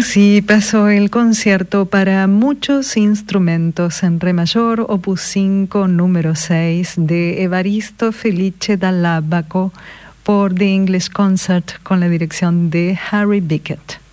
Así pasó el concierto para muchos instrumentos en re mayor, opus 5, número 6, de Evaristo Felice Dall'Abaco por The English Concert con la dirección de Harry Bickett.